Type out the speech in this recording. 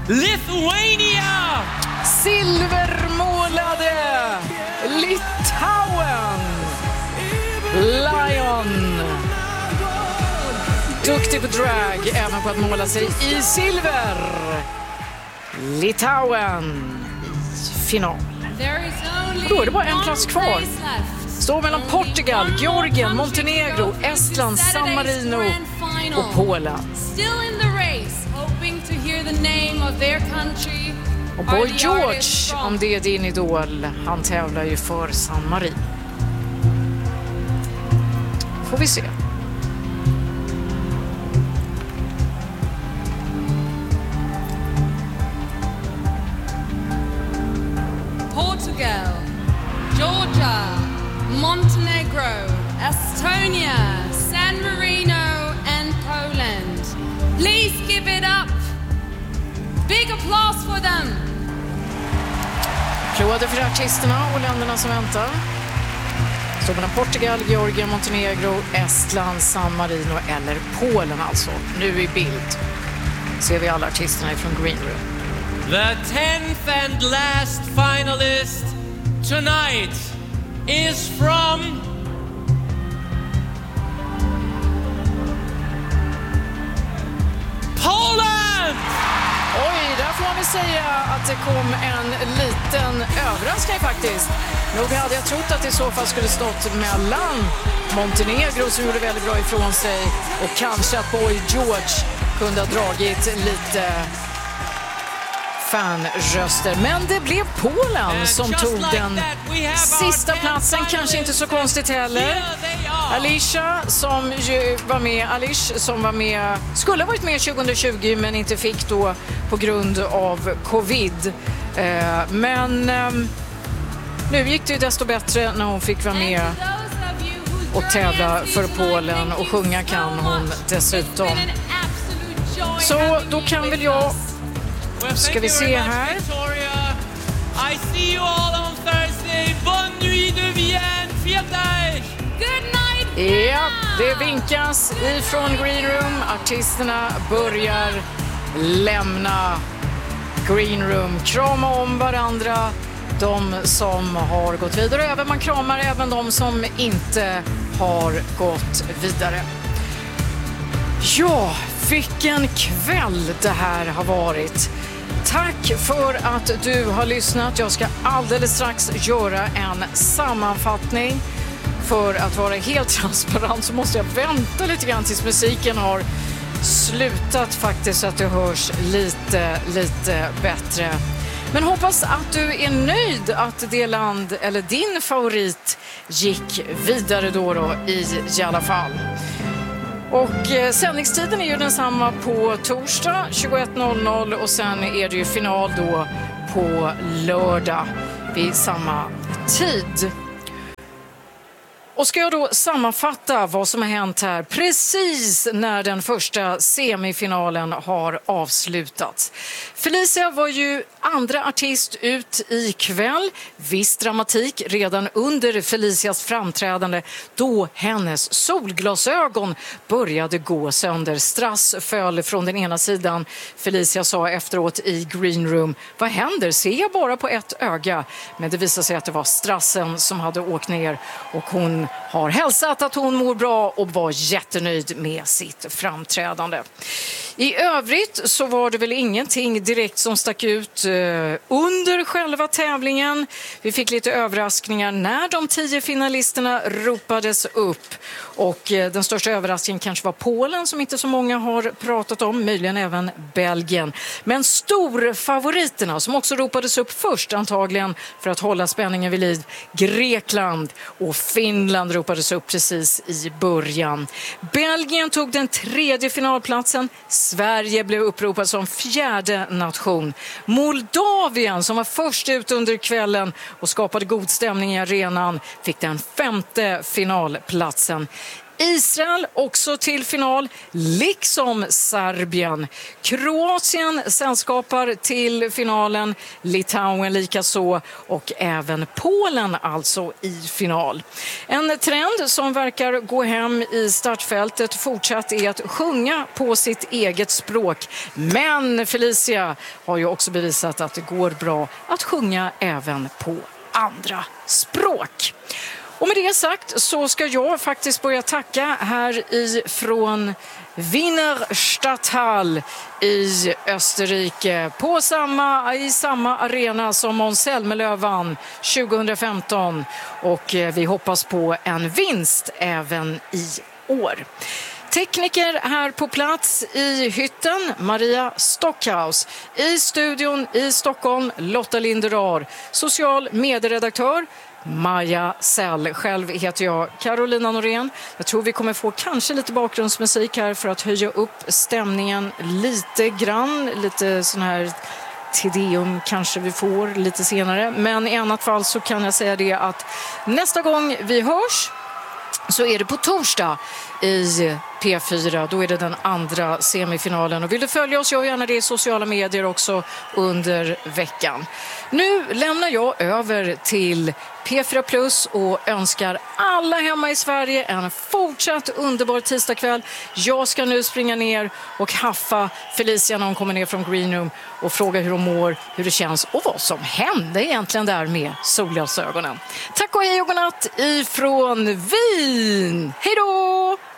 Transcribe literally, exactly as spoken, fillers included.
Lithuania! Silvermålade Litauen. Lion. Duktig på drag, även på att måla sig i silver. Litauen i final. Då är det bara en plats kvar. Står mellan Portugal, Georgien, Montenegro, Estland, San Marino och Polen. Och Boy George, om det är din idol, han tävlar ju för San Marino. Får vi se. Portugal, Georgia, Montenegro, Estonia, San Marino and Poland. Please give it up. Big applause for them. Applåder för artisterna och länderna som väntar. Står mellan Portugal, Georgien, Montenegro, Estland, San Marino eller Polen alltså. Nu i bild ser vi alla artisterna ifrån Green Room. The tenth and last finalist tonight is from Poland! Oj, där får man väl säga att det kom en liten överraskning faktiskt. Nog hade jag trott att det i så fall skulle stått mellan Montenegro som gjorde väldigt bra ifrån sig och kanske att Boy George kunde ha dragit lite fanröster. Men det blev Polen som tog den sista platsen. Kanske inte så konstigt heller. Alicia som ju var med, Alice som var med, skulle ha varit med tjugohundratjugo men inte fick då på grund av covid. Men nu gick det ju desto bättre när hon fick vara med och tävla för Polen, och sjunga kan hon dessutom. Så då kan väl jag, ska vi se här. I see you all on Thursday. Bonne nuit de Vienne. Fjällberg. Good night. Ja, det vinkas ifrån Green Room. Artisterna börjar lämna Green Room. Krama om varandra. De som har gått vidare. Även man kramar även de som inte har gått vidare. Ja, vilken kväll det här har varit. Tack för att du har lyssnat. Jag ska alldeles strax göra en sammanfattning. För att vara helt transparent så måste jag vänta lite grann tills musiken har slutat faktiskt, så att det hörs lite, lite bättre. Men hoppas att du är nöjd att det land eller din favorit gick vidare då, då i, i alla fall. Och eh, sändningstiden är ju densamma på torsdag tjugoett noll noll och sen är det ju final då på lördag vid samma tid. Och ska jag då sammanfatta vad som har hänt här precis när den första semifinalen har avslutats. Felicia var ju andra artist ut i kväll. Viss dramatik redan under Felicias framträdande då hennes solglasögon började gå sönder. Strass föll från den ena sidan. Felicia sa efteråt i Green Room: vad händer? Ser jag bara på ett öga? Men det visade sig att det var strassen som hade åkt ner, och hon har hälsat att hon mår bra och var jättenöjd med sitt framträdande. I övrigt så var det väl ingenting direkt som stack ut under själva tävlingen. Vi fick lite överraskningar när de tio finalisterna ropades upp. Och den största överraskningen kanske var Polen, som inte så många har pratat om. Möjligen även Belgien. Men storfavoriterna som också ropades upp först, antagligen för att hålla spänningen vid liv: Grekland och Finland ropades upp precis i början. Belgien tog den tredje finalplatsen. Sverige blev uppropad som fjärde nation. Moldavien, som var först ut under kvällen och skapade god stämning i arenan, fick den femte finalplatsen. Israel också till final, liksom Serbien. Kroatien sällskapar till finalen, Litauen likaså och även Polen alltså i final. En trend som verkar gå hem i startfältet fortsatt är att sjunga på sitt eget språk. Men Felicia har ju också bevisat att det går bra att sjunga även på andra språk. Och med det sagt så ska jag faktiskt börja tacka här ifrån Wiener Stadthall i Österrike på samma, i samma arena som Måns Zelmerlöw vann tjugohundrafemton, och vi hoppas på en vinst även i år. Tekniker här på plats i hytten, Maria Stockhaus. I studion i Stockholm, Lotta Linderar. Social medieredaktör, Maja Sell. Själv heter jag Carolina Norén. Jag tror vi kommer få kanske lite bakgrundsmusik här för att höja upp stämningen lite grann. Lite sån här Tedeum kanske vi får lite senare. Men i annat fall så kan jag säga det att nästa gång vi hörs så är det på torsdag i P fyra. Då är det den andra semifinalen. Och vill du följa oss, gör gärna det i sociala medier också under veckan. Nu lämnar jag över till P fyra Plus och önskar alla hemma i Sverige en fortsatt underbar tisdagkväll. Jag ska nu springa ner och haffa Felicia när hon kommer ner från Green Room och fråga hur hon mår, hur det känns och vad som hände egentligen där med solglasögonen. Tack och hej och godnatt ifrån Wien. Hej då!